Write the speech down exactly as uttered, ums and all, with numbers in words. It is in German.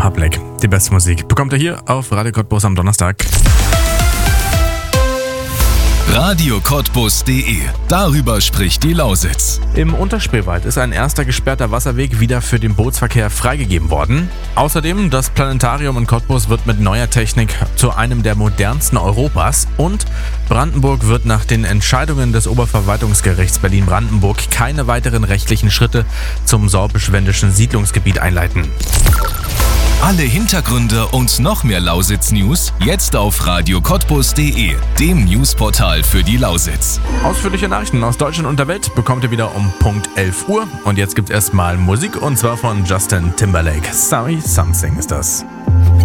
Republic. Die beste Musik bekommt ihr hier auf Radio Cottbus am Donnerstag. Radio Cottbus punkt de. Darüber spricht die Lausitz. Im Unterspreewald ist ein erster gesperrter Wasserweg wieder für den Bootsverkehr freigegeben worden. Außerdem, das Planetarium in Cottbus wird mit neuer Technik zu einem der modernsten Europas. Und Brandenburg wird nach den Entscheidungen des Oberverwaltungsgerichts Berlin-Brandenburg keine weiteren rechtlichen Schritte zum sorbisch-wendischen Siedlungsgebiet einleiten. Alle Hintergründe und noch mehr Lausitz-News jetzt auf Radio Cottbus punkt de, dem Newsportal für die Lausitz. Ausführliche Nachrichten aus Deutschland und der Welt bekommt ihr wieder um Punkt elf Uhr. Und jetzt gibt's erstmal Musik, und zwar von Justin Timberlake. Sorry Something ist das.